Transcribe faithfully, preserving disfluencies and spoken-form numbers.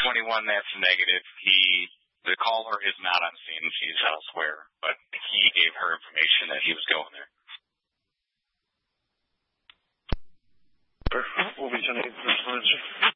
twenty-one, that's negative. He, the caller is not on scene. She's elsewhere, but he gave her information that he was going there. What was your name?